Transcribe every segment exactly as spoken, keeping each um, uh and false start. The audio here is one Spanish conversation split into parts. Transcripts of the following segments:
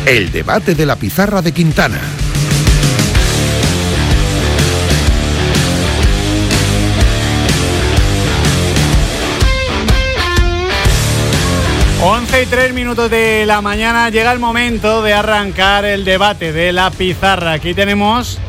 El debate de la pizarra de Quintana. once y tres minutos de la mañana, llega el momento de arrancar el debate de la pizarra. Aquí tenemos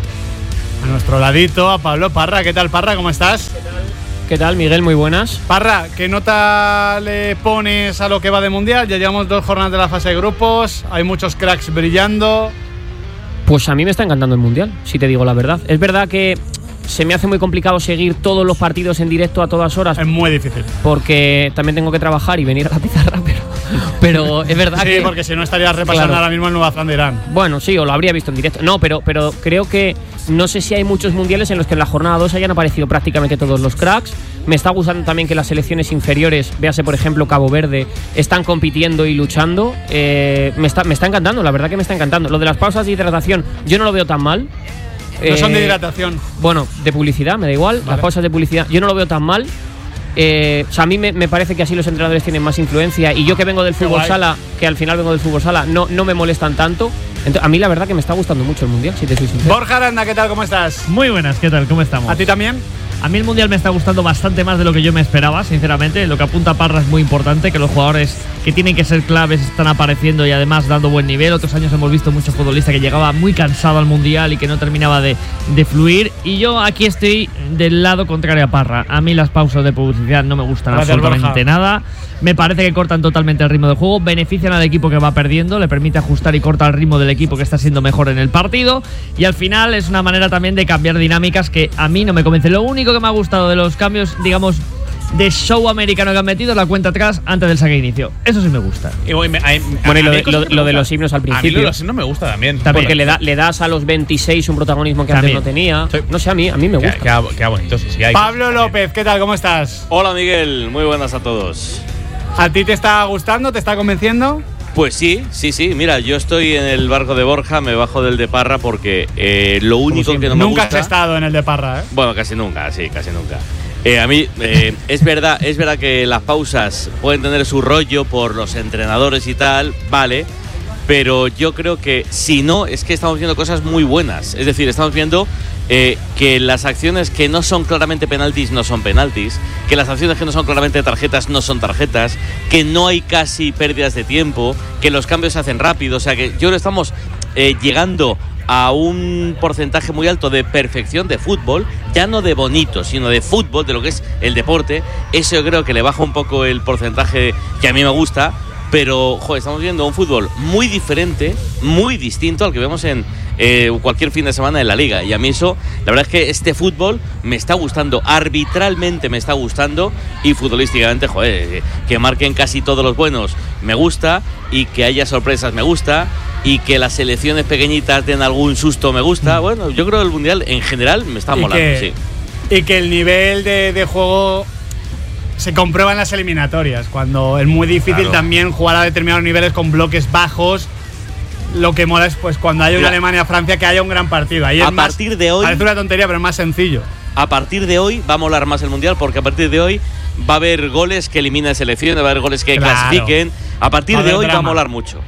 a nuestro ladito a Pablo Parra. ¿Qué tal, Parra? ¿Cómo estás? ¿Qué tal? ¿Qué tal, Miguel? Muy buenas. Parra, ¿qué nota le pones a lo que va de Mundial? Ya llevamos dos jornadas de la fase de grupos, hay muchos cracks brillando. Pues a mí me está encantando el Mundial, si te digo la verdad. Es verdad que se me hace muy complicado seguir todos los partidos en directo a todas horas. Es muy difícil. Porque también tengo que trabajar y venir a la pizarra, pero, pero es verdad sí, que... Sí, porque si no estarías repasando claro. ahora mismo en Nueva Zelanda Irán. Bueno, sí, o lo habría visto en directo. No, pero, pero creo que no sé si hay muchos mundiales en los que en la jornada dos hayan aparecido prácticamente todos los cracks. Me está gustando también que las selecciones inferiores, véase por ejemplo Cabo Verde, están compitiendo y luchando. Eh, me, está, me está encantando, la verdad que me está encantando. Lo de las pausas de hidratación yo no lo veo tan mal. No son de hidratación. Bueno, de publicidad, me da igual. Vale. Las pausas de publicidad, yo no lo veo tan mal. Eh, o sea, a mí me, me parece que así los entrenadores tienen más influencia. Y yo que vengo del fútbol sala, que al final vengo del fútbol sala, no, no me molestan tanto. Entonces, a mí la verdad que me está gustando mucho el Mundial, si te soy sincero. Borja Aranda, ¿qué tal? ¿Cómo estás? Muy buenas, ¿qué tal? ¿Cómo estamos? ¿A ti también? A mí el Mundial me está gustando bastante más de lo que yo me esperaba, sinceramente. Lo que apunta Parra es muy importante, que los jugadores que tienen que ser claves están apareciendo y además dando buen nivel. Otros años hemos visto muchos futbolistas que llegaba muy cansado al Mundial y que no terminaba de, de fluir. Y yo aquí estoy del lado contrario a Parra. A mí las pausas de publicidad no me gustan Gracias, absolutamente Borja. nada. Me parece que cortan totalmente el ritmo del juego, benefician al equipo que va perdiendo, le permite ajustar y corta el ritmo del equipo que está siendo mejor en el partido. Y al final es una manera también de cambiar dinámicas que a mí no me convence. Lo único que me ha gustado de los cambios, digamos, de show americano que han metido, la cuenta atrás antes del saque de inicio. Eso sí me gusta. Y voy, me, a, a, bueno, y lo, de, lo, lo de los himnos al principio. A mí lo de los himnos me gusta también. también. Porque le, da, le das a los veintiséis un protagonismo que también. antes no tenía. Sí. No sé, a mí, a mí me gusta. Queda, queda bonito, sí, sí, hay Pablo López, ¿qué tal? ¿Cómo estás? Hola, Miguel. Muy buenas a todos. ¿A ti te está gustando? ¿Te está convenciendo? Pues sí, sí, sí. Mira, yo estoy en el barco de Borja, me bajo del de Parra porque eh, lo único que no me nunca gusta… Nunca has estado en el de Parra, ¿eh? Bueno, casi nunca, sí, casi nunca. Eh, a mí eh, es verdad, es verdad que las pausas pueden tener su rollo por los entrenadores y tal, vale, pero yo creo que si no, es que estamos viendo cosas muy buenas. Es decir, estamos viendo eh, que las acciones que no son claramente penaltis no son penaltis, que las acciones que no son claramente tarjetas no son tarjetas, que no hay casi pérdidas de tiempo, que los cambios se hacen rápido. O sea que yo creo que estamos eh, llegando a un porcentaje muy alto de perfección de fútbol, ya no de bonito, sino de fútbol, de lo que es el deporte. Eso yo creo que le baja un poco el porcentaje que a mí me gusta, pero joder, estamos viendo un fútbol muy diferente, muy distinto al que vemos en eh, cualquier fin de semana en la liga. Y a mí eso, la verdad es que este fútbol me está gustando, arbitralmente me está gustando, y futbolísticamente, joder, que marquen casi todos los buenos me gusta, y que haya sorpresas me gusta, y que las selecciones pequeñitas den algún susto me gusta. Bueno, yo creo que el Mundial en general me está molando, que, sí. Y que el nivel de, de juego se comprueba en las eliminatorias, cuando es muy difícil claro. también jugar a determinados niveles con bloques bajos. Lo que mola es pues cuando hay una Alemania-Francia que haya un gran partido. Ahí a es partir más, de hoy, parece una tontería, pero es más sencillo. A partir de hoy va a molar más el Mundial, porque a partir de hoy va a haber goles que eliminen selecciones, va a haber goles que claro. clasifiquen. A partir va de hoy drama. va a molar mucho.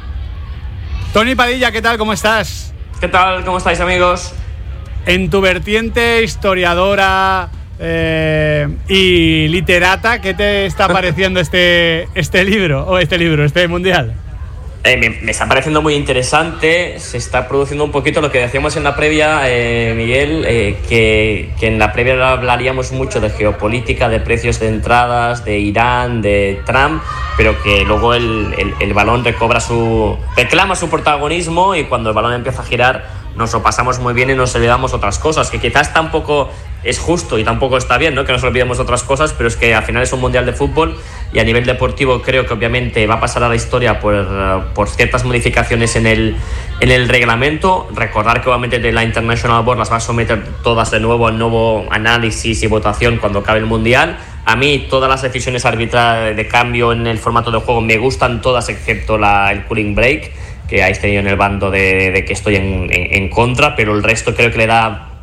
Tony Padilla, ¿qué tal? ¿Cómo estás? ¿Qué tal? ¿Cómo estáis, amigos? En tu vertiente historiadora eh, y literata, ¿qué te está pareciendo este, este libro, o este libro, este Mundial? Eh, me, me está pareciendo muy interesante. Se está produciendo un poquito lo que decíamos en la previa, eh, Miguel, eh, que, que en la previa hablaríamos mucho de geopolítica, de precios de entradas, de Irán, de Trump, pero que luego el, el, el balón recobra su… reclama su protagonismo, y cuando el balón empieza a girar nos lo pasamos muy bien y nos olvidamos otras cosas, que quizás tampoco es justo y tampoco está bien, ¿no?, que nos olvidemos otras cosas, pero es que al final es un mundial de fútbol, y a nivel deportivo creo que obviamente va a pasar a la historia por, por ciertas modificaciones en el, en el reglamento. Recordar que obviamente de la International Board las va a someter todas de nuevo al nuevo análisis y votación cuando acabe el mundial. A mí todas las decisiones arbitrales de cambio en el formato de juego me gustan todas, excepto la, el cooling break, que habéis tenido en el bando de, de que estoy en, en, en contra, pero el resto creo que le da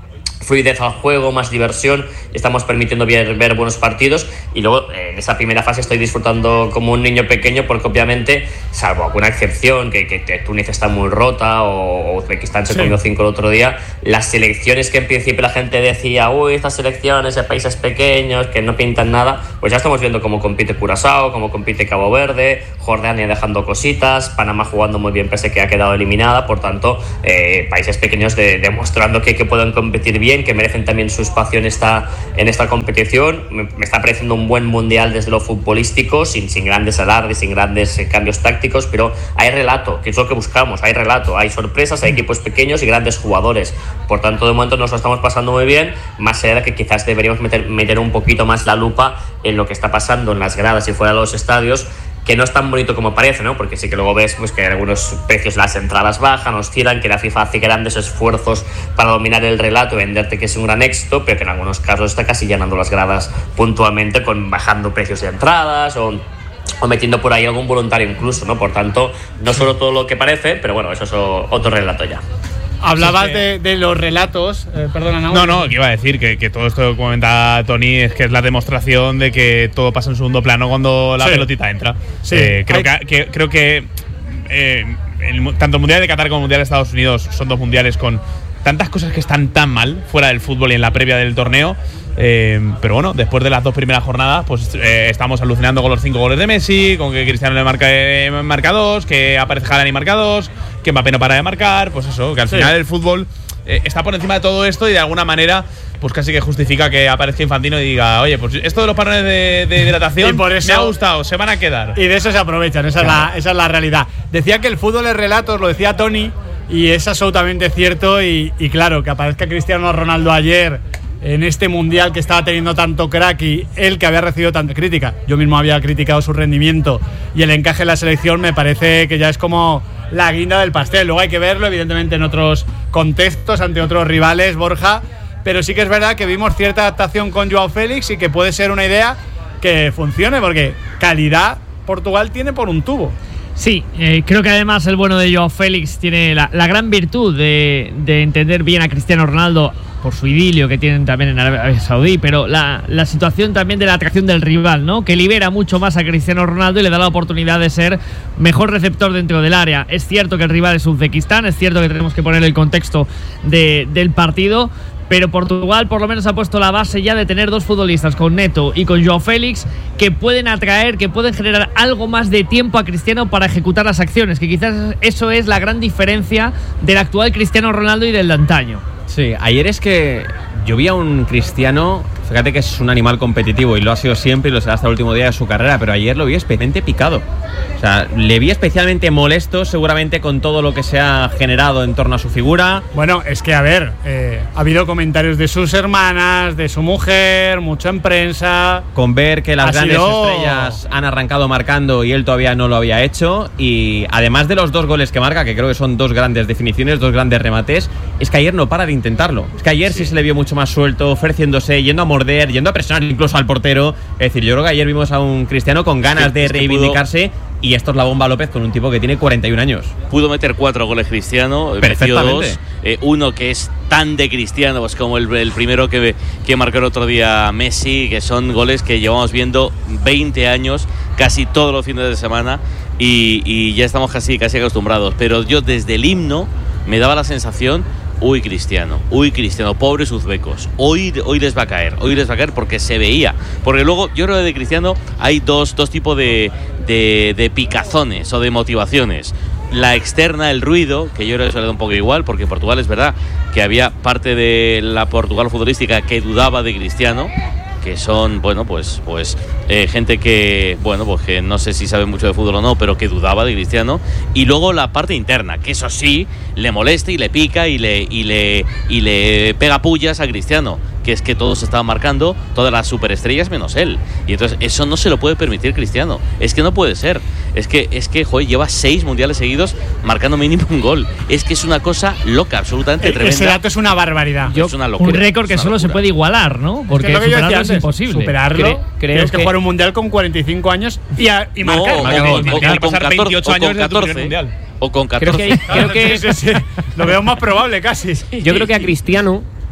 fluidez al juego, más diversión, estamos permitiendo ver, ver buenos partidos y luego en esa primera fase estoy disfrutando como un niño pequeño porque obviamente, salvo alguna excepción, que, que, que Túnez está muy rota o, o Uzbekistán se sí. comió cinco el otro día, las selecciones que en principio la gente decía, uy, estas selecciones de países pequeños que no pintan nada, pues ya estamos viendo cómo compite Curazao, cómo compite Cabo Verde, Jordania dejando cositas, Panamá jugando muy bien pese que ha quedado eliminada, por tanto, eh, países pequeños de, demostrando que, que pueden competir bien, que merecen también su espacio en esta, en esta competición. Me, me está pareciendo un buen mundial desde lo futbolístico, sin, sin grandes alardes, sin grandes eh, cambios tácticos, pero hay relato, que es lo que buscamos, hay relato, hay sorpresas, hay equipos pequeños y grandes jugadores. Por tanto, de momento nos lo estamos pasando muy bien, más allá de que quizás deberíamos meter, meter un poquito más la lupa en lo que está pasando en las gradas y fuera de los estadios, que no es tan bonito como parece, ¿no? Porque sí que luego ves pues, que algunos precios, las entradas bajan, oscilan, que la FIFA hace grandes esfuerzos para dominar el relato y venderte que es un gran éxito, pero que en algunos casos está casi llenando las gradas puntualmente con bajando precios de entradas o, o metiendo por ahí algún voluntario incluso, ¿no? Por tanto, no solo todo lo que parece, pero bueno, eso es otro relato ya. Hablabas sí, que... de, de los relatos, eh, perdona, Naum. No, no, que iba a decir que, que todo esto que comenta Tony es que es la demostración de que todo pasa en segundo plano cuando la sí. pelotita entra. Sí. Eh, creo, Hay... que, que, creo que eh, el, tanto el Mundial de Qatar como el Mundial de Estados Unidos son dos mundiales con tantas cosas que están tan mal fuera del fútbol y en la previa del torneo. Eh, pero bueno, después de las dos primeras jornadas, pues eh, estamos alucinando con los cinco goles de Messi, con que Cristiano le marca, eh, marca dos, que aparece Haaland y marca dos, que Mbappé no para de marcar, pues eso, que al sí. final el fútbol eh, está por encima de todo esto y de alguna manera pues casi que justifica que aparezca Infantino y diga, oye, pues esto de los parones de, de hidratación por eso, me ha gustado, se van a quedar. Y de eso se aprovechan, esa, claro. es, la, esa es la realidad. Decía que el fútbol es relatos, lo decía Tony, y es absolutamente cierto, y, y claro, que aparezca Cristiano Ronaldo ayer en este mundial que estaba teniendo tanto crack y él que había recibido tanta crítica. Yo mismo había criticado su rendimiento y el encaje en la selección me parece que ya es como la guinda del pastel. Luego hay que verlo, evidentemente, en otros contextos, ante otros rivales, Borja, pero sí que es verdad que vimos cierta adaptación con Joao Félix y que puede ser una idea que funcione, porque calidad Portugal tiene por un tubo. Sí, eh, creo que además el bueno de Joao Félix tiene la, la gran virtud de, de entender bien a Cristiano Ronaldo por su idilio que tienen también en Arabia Saudí, pero la, la situación también de la atracción del rival, ¿no? Que libera mucho más a Cristiano Ronaldo y le da la oportunidad de ser mejor receptor dentro del área. Es cierto que el rival es Uzbekistán, es cierto que tenemos que poner el contexto de, del partido, pero Portugal por lo menos ha puesto la base ya de tener dos futbolistas, con Neto y con Joao Félix, que pueden atraer, que pueden generar algo más de tiempo a Cristiano para ejecutar las acciones, que quizás eso es la gran diferencia del actual Cristiano Ronaldo y del de antaño. Sí, ayer es que yo vi a un Cristiano, fíjate que es un animal competitivo y lo ha sido siempre y lo será hasta el último día de su carrera, pero ayer lo vi especialmente picado. O sea, le vi especialmente molesto seguramente con todo lo que se ha generado en torno a su figura. Bueno, es que a ver, eh, ha habido comentarios de sus hermanas, de su mujer, mucho en prensa. Con ver que las ha grandes sido... estrellas han arrancado marcando y él todavía no lo había hecho. Y además de los dos goles que marca, que creo que son dos grandes definiciones, dos grandes remates, es que ayer no para de intentarlo. Es que ayer sí, sí se le vio mucho más suelto, ofreciéndose, yendo a morder, yendo a presionar incluso al portero. Es decir, yo creo que ayer vimos a un Cristiano con ganas es que, de es reivindicarse. Pudo... Y esto es la bomba López con un tipo que tiene cuarenta y un años. Pudo meter cuatro goles Cristiano, metió dos. Eh, uno que es tan de Cristiano, pues como el, el primero que, que marcó el otro día Messi, que son goles que llevamos viendo veinte años, casi todos los fines de semana, y, y ya estamos casi, casi acostumbrados. Pero yo desde el himno me daba la sensación... Uy, Cristiano, uy, Cristiano, pobres uzbecos. Hoy, hoy les va a caer, hoy les va a caer porque se veía. Porque luego, yo creo que de Cristiano hay dos, dos tipos de, de, de picazones o de motivaciones. La externa, el ruido, que yo creo que eso le da un poco igual, porque en Portugal es verdad que había parte de la Portugal futbolística que dudaba de Cristiano, que son, bueno, pues pues eh, gente que, bueno, pues que no sé si sabe mucho de fútbol o no, pero que dudaba de Cristiano. Y luego la parte interna, que eso sí, le molesta y le pica y le, y le, y le pega pullas a Cristiano, que es que todos estaban marcando, todas las superestrellas menos él. Y entonces eso no se lo puede permitir Cristiano. Es que no puede ser. Es que, es que joder, lleva seis mundiales seguidos marcando mínimo un gol. Es que es una cosa loca, absolutamente el, tremenda. Ese dato es una barbaridad. Yo, es una locura. Un récord que solo locura. Se puede igualar, ¿no? Porque es que superarlo es imposible. Superarlo, Cre creo tienes que, que jugar un mundial con cuarenta y cinco años y, a, y no, marcar. O, marcar, o, o, marcar. o con catorce, veintiocho años o con catorce, mundial. O con catorce. Creo que, creo que sí, sí, sí. Lo veo más probable casi. Yo creo que a Cristiano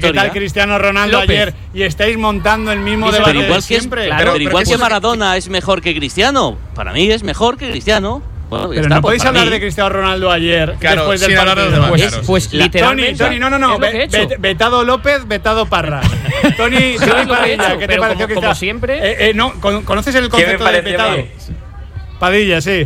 ¿qué historia. tal Cristiano Ronaldo López. ayer? Y estáis montando el mismo Pero debate Pero igual de que, es, siempre. claro, Pero- pero pero igual que que eso- Maradona es mejor que Cristiano. Para mí es mejor que Cristiano. Bueno, pero está, no pues, podéis para hablar mí, de Cristiano Ronaldo ayer, Claro, después del sin hablar de partido. los demás, Pues, claro. pues La- literalmente. Tony, Tony, no, no, no. es lo que he ve- hecho. ve- vetado López, vetado Parra. Tony, Sí, Tony es lo que he Padilla, hecho, ¿qué te pero pareció como- Cristiano? como siempre- Eh, eh, no, con- ¿conoces el ¿Qué me concepto de pareció vetado? bien? Padilla, sí.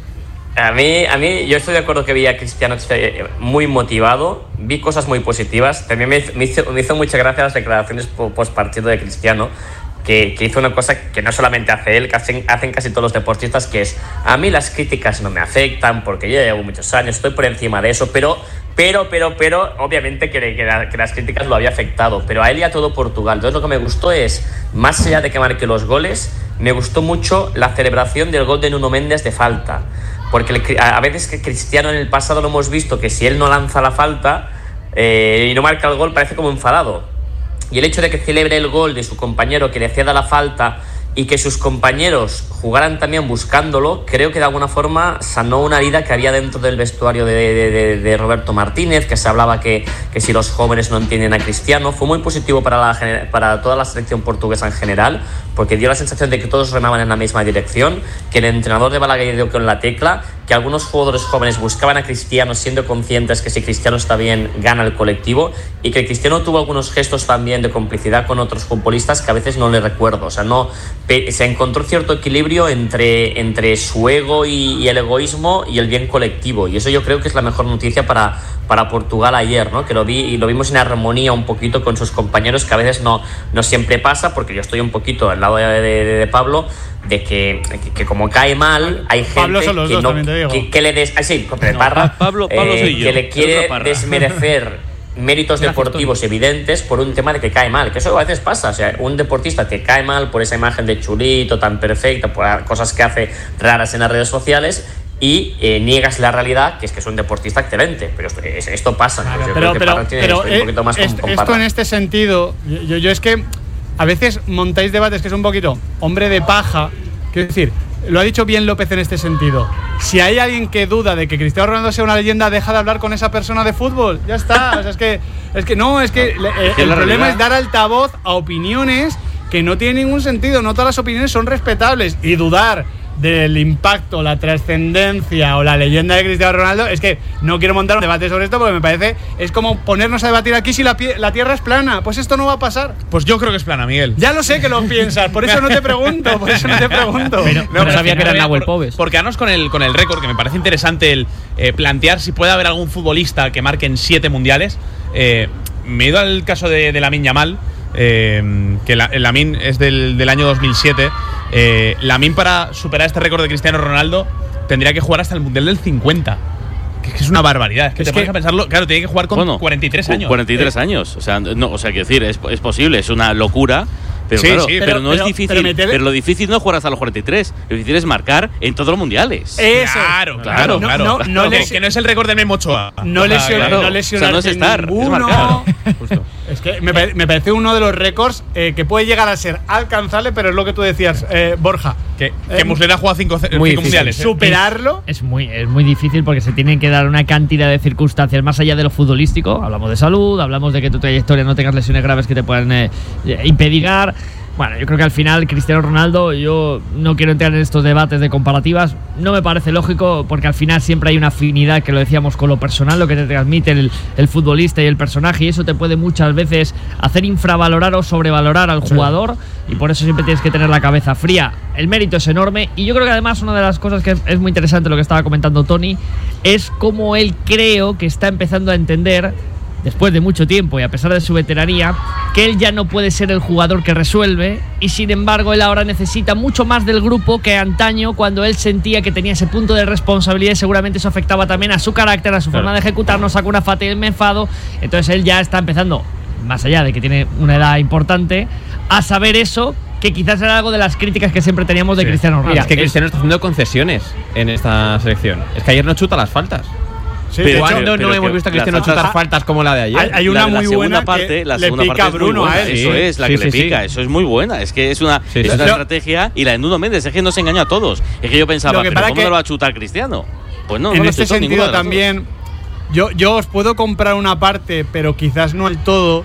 A mí, a mí, yo estoy de acuerdo que vi a Cristiano eh, muy motivado, vi cosas muy positivas. También me, me, hizo, me hizo mucha gracia las declaraciones post partido de Cristiano, que, que hizo una cosa que no solamente hace él, que hacen, hacen casi todos los deportistas, que es: a mí las críticas no me afectan porque yo llevo muchos años, estoy por encima de eso, pero, pero, pero, pero, obviamente que, que, la, que las críticas lo había afectado, pero a él y a todo Portugal. Entonces lo que me gustó es, más allá de que marque los goles, me gustó mucho la celebración del gol de Nuno Méndez de falta. Porque el, a veces que Cristiano en el pasado lo hemos visto que si él no lanza la falta eh, y no marca el gol, parece como enfadado. Y el hecho de que celebre el gol de su compañero que le ceda la falta y que sus compañeros jugaran también buscándolo, creo que de alguna forma sanó una herida que había dentro del vestuario de, de, de, de Roberto Martínez, que se hablaba que, que si los jóvenes no entienden a Cristiano. Fue muy positivo para, la, para toda la selección portuguesa en general, porque dio la sensación de que todos remaban en la misma dirección, que el entrenador de Balaguer dio con la tecla, que algunos jugadores jóvenes buscaban a Cristiano siendo conscientes que si Cristiano está bien, gana el colectivo, y que Cristiano tuvo algunos gestos también de complicidad con otros futbolistas que a veces no le recuerdo. O sea, no, se encontró cierto equilibrio entre, entre su ego y, y el egoísmo y el bien colectivo, y eso yo creo que es la mejor noticia para, para Portugal ayer, ¿no? Que lo vi y lo vimos en armonía un poquito con sus compañeros, que a veces no, no siempre pasa, porque yo estoy un poquito al lado de, de, de Pablo, de que, que, que como cae mal, hay gente Pablo son los que, dos, no, también te digo. que, que le des, ah, sí, de Parra, Pablo- Pablo eh, soy yo, que le el quiere otro Parra. desmerecer méritos Gracias, deportivos Tony. evidentes por un tema de que cae mal, que eso a veces pasa. O sea, un deportista que cae mal por esa imagen de chulito tan perfecta, por cosas que hace raras en las redes sociales, y eh, niegas la realidad, que es que es un deportista excelente. Pero esto, es- esto pasa. Claro, Yo pero creo que pero, Parra tiene pero esto un eh, poquito más con- est- con esto Parra. en este sentido, yo, yo es que a veces montáis debates que es un poquito hombre de paja. Quiero decir, lo ha dicho bien López en este sentido. Si hay alguien que duda de que Cristiano Ronaldo sea una leyenda, deja de hablar con esa persona de fútbol. Ya está. O sea, es que, es que no, es que eh, que el la problema realidad- es dar altavoz a opiniones que no tienen ningún sentido. No todas las opiniones son respetables. Y dudar del impacto, la trascendencia o la leyenda de Cristiano Ronaldo, es que no quiero montar un debate sobre esto porque me parece, es como ponernos a debatir aquí si la, pie- la Tierra es plana. Pues esto no va a pasar. Pues yo creo que es plana, Miguel. Ya lo sé que lo piensas, por eso no te pregunto, por eso no te pregunto. Pero- No, pero pero sabía al que era final, Nahuel por- Pobes. Por quedarnos con el, con el récord, que me parece interesante el eh, plantear si puede haber algún futbolista que marque en siete mundiales. Eh, me he ido al caso de, de Lamine Yamal, eh, que la, el Lamine es del, del año dos mil siete. Eh, Lamine, para superar este récord de Cristiano Ronaldo, tendría que jugar hasta el mundial del cincuenta. Que es que es una barbaridad. Es que Es te que- pones a pensarlo. Claro, tiene que jugar con Bueno, cuarenta y tres cu- años. cuarenta y tres Eh, años. O sea, no, o sea, quiero decir, es, es posible, es una locura. Pero Sí, claro, sí, pero, pero- no pero- es difícil. pero Pero, meter- lo difícil no es jugar hasta los cuarenta y tres. Lo difícil es marcar en todos los mundiales. Eso. Claro, Claro, claro, no, claro. no, no que, les- que no es el récord de Memo Ochoa. No, O sea, lesionar, claro. no O sea, lesionarte no es estar, es ninguno. marcar. Justo. Es que me, pare- me parece uno de los récords eh, que puede llegar a ser alcanzable, pero es lo que tú decías, eh, Borja. Que, que Eh, Muslera ha jugado cinco, cinco muy difícil. mundiales. ¿eh? Superarlo. Es muy, es muy difícil porque se tienen que dar una cantidad de circunstancias más allá de lo futbolístico. Hablamos de salud, hablamos de que tu trayectoria no tengas lesiones graves que te puedan eh, impedir. Bueno, yo creo que al final Cristiano Ronaldo, yo no quiero entrar en estos debates de comparativas, no me parece lógico porque al final siempre hay una afinidad, que lo decíamos, con lo personal, lo que te transmite el, el futbolista y el personaje, y eso te puede muchas veces hacer infravalorar o sobrevalorar al jugador, y por eso siempre tienes que tener la cabeza fría. El mérito es enorme, y yo creo que además una de las cosas que es muy interesante, lo que estaba comentando Tony, es cómo él creo que está empezando a entender, después de mucho tiempo y a pesar de su veteranía, que él ya no puede ser el jugador que resuelve, y sin embargo él ahora necesita mucho más del grupo que antaño, cuando él sentía que tenía ese punto de responsabilidad, y seguramente eso afectaba también a su carácter, a su Claro. forma de ejecutar, no saca una fata y me enfado. Entonces él ya está empezando, más allá de que tiene una edad importante, a saber eso, que quizás era algo de las críticas que siempre teníamos de Sí. Cristiano Ronaldo. Mira, es que Cristiano está haciendo concesiones en esta selección. Es que ayer no chuta las faltas. Sí, Pero de hecho, ¿Cuándo pero no es hemos que visto a las Cristiano faltas- chutar faltas como la de ayer? hay, hay La una de la muy segunda buena parte, que la le segunda pica parte a es muy Bruno buena. a él. Eso Sí, es la sí, que sí, le sí. pica, eso es muy buena. Es que es una, Sí, es sí. una Lo- estrategia, y la de Nuno Méndez es que no se engañó a todos. Es que yo pensaba, Lo que pero pasa ¿cómo que- no lo va a chutar Cristiano? Pues no, en no lo este chutó ninguno sentido de los dos. también, yo, yo os puedo comprar una parte, pero quizás no el todo.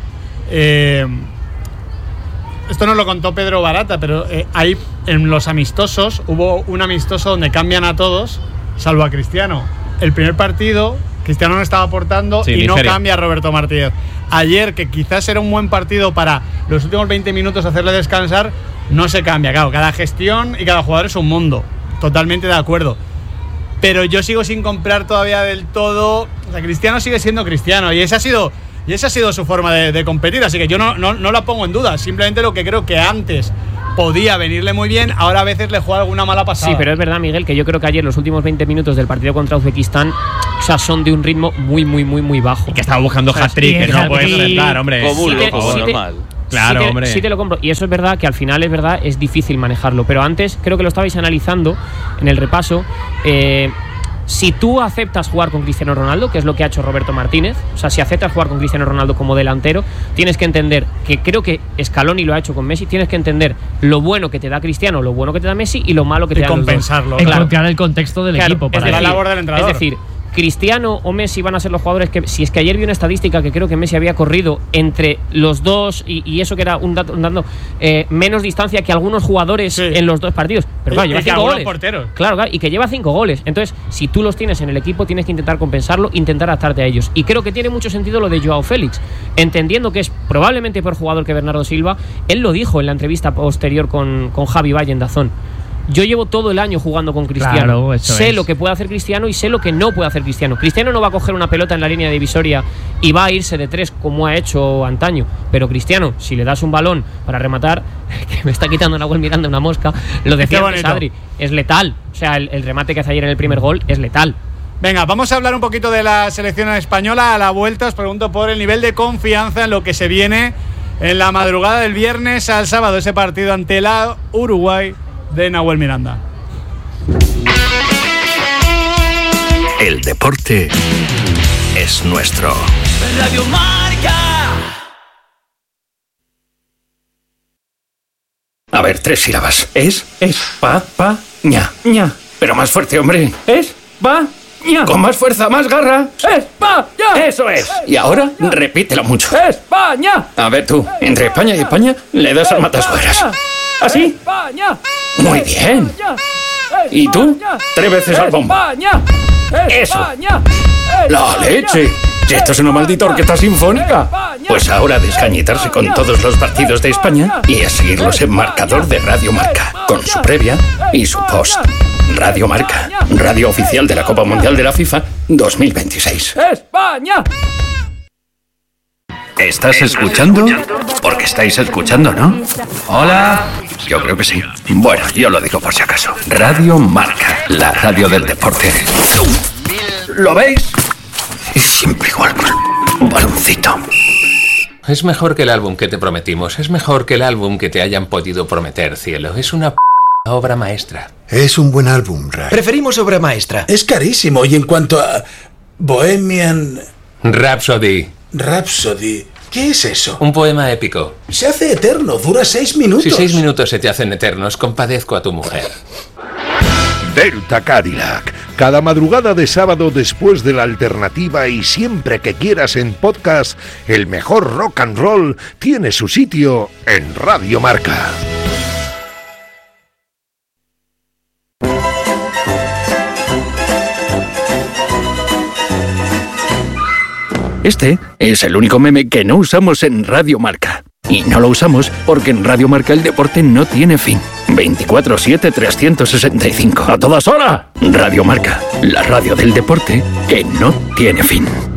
Eh, esto nos lo contó Pedro Barata, pero eh, hay en los amistosos, hubo un amistoso donde cambian a todos salvo a Cristiano. El primer partido, Cristiano no estaba aportando sí, y Nigeria. no cambia a Roberto Martínez. Ayer, que quizás era un buen partido para los últimos veinte minutos hacerle descansar, no se cambia. Claro, cada gestión y cada jugador es un mundo. Totalmente de acuerdo. Pero yo sigo sin comprar todavía del todo. O sea, Cristiano sigue siendo Cristiano y esa ha sido, y esa ha sido su forma de, de competir. Así que yo no, no, no la pongo en duda. Simplemente lo que creo que antes podía venirle muy bien, ahora a veces le juega alguna mala pasada. Sí, pero es verdad, Miguel, que yo creo que ayer los últimos veinte minutos del partido contra Uzbekistán, o sea, son de un ritmo muy, muy, muy, muy bajo. Y que estaba buscando O sea, hat-trick, que no hat-trick. puedes aceptar, hombre. Como un Sí te- loco, sí te- normal. Claro, sí te, hombre. Sí te lo compro. Y eso es verdad, que al final es verdad, es difícil manejarlo. Pero antes, creo que lo estabais analizando en el repaso. Eh, si tú aceptas jugar con Cristiano Ronaldo, que es lo que ha hecho Roberto Martínez, o sea, si aceptas jugar con Cristiano Ronaldo como delantero, tienes que entender que creo que Scaloni lo ha hecho con Messi, tienes que entender lo bueno que te da Cristiano, lo bueno que te da Messi y lo malo que te Y da los dos. compensarlo. Encontrar el contexto del Claro, equipo. es Para la decir, labor del entrenador. Es decir, Cristiano o Messi van a ser los jugadores que, si es que ayer vi una estadística que creo que Messi había corrido entre los dos y, y eso que era un dato, un dato eh, menos distancia que algunos jugadores Sí. en los dos partidos, pero claro, Y- lleva y que cinco algunos goles. porteros. Claro, claro, y que lleva cinco goles. Entonces, si tú los tienes en el equipo, tienes que intentar compensarlo, intentar adaptarte a ellos. Y creo que tiene mucho sentido lo de Joao Félix, entendiendo que es probablemente peor jugador que Bernardo Silva. Él lo dijo en la entrevista posterior con, con Javi Valle en Dazón. Yo llevo todo el año jugando con Cristiano. Claro, eso sé es. lo que puede hacer Cristiano y sé lo que no puede hacer Cristiano. Cristiano no va a coger una pelota en la línea divisoria y va a irse de tres como ha hecho antaño. Pero Cristiano, si le das un balón para rematar, que me está quitando Nahuel Miranda una mosca, lo decía Qué antes bonito. Adri, es letal. O sea, el, el remate que hace ayer en el primer gol es letal. Venga, vamos a hablar un poquito de la selección española. A la vuelta os pregunto por el nivel de confianza en lo que se viene en la madrugada del viernes al sábado, ese partido ante la Uruguay de Nahuel Miranda. El deporte es nuestro. Radio Marca. A ver, tres sílabas. Es, es, pa, pa, ña, ña. Pero más fuerte, hombre. Es, pa, ña. Con más fuerza, más garra. Es, pa, ña. Eso es. Y ahora, repítelo mucho. Es, pa, ña. A ver tú, entre España y España, le das al matasuegras. ¿Así? Muy bien. ¿Y tú? Tres veces al bombo. Eso. ¡La leche! Si esto es una maldita orquesta sinfónica. Pues ahora a descañitarse con todos los partidos de España y a seguirlos en marcador de Radio Marca, con su previa y su post. Radio Marca, radio oficial de la Copa Mundial de la FIFA dos mil veintiséis. España. ¿Estás escuchando? Porque estáis escuchando, ¿no? Hola. Yo creo que sí. Bueno, yo lo digo por si acaso. Radio Marca, la radio del deporte. ¿Lo veis? Es siempre igual con un baloncito. Es mejor que el álbum que te prometimos. Es mejor que el álbum que te hayan podido prometer, cielo. Es una p obra maestra. Es un buen álbum, Ray. Preferimos obra maestra. Es carísimo. Y en cuanto a Bohemian Rhapsody. Rhapsody, ¿qué es eso? Un poema épico. Se hace eterno, dura seis minutos. Si seis minutos se te hacen eternos, compadezco a tu mujer. Delta Cadillac. Cada madrugada de sábado después de la alternativa y siempre que quieras en podcast, el mejor rock and roll tiene su sitio en Radio Marca. Este es el único meme que no usamos en Radio Marca. Y no lo usamos porque en Radio Marca el deporte no tiene fin. veinticuatro siete trescientos sesenta y cinco. ¡A todas horas! Radio Marca, la radio del deporte que no tiene fin.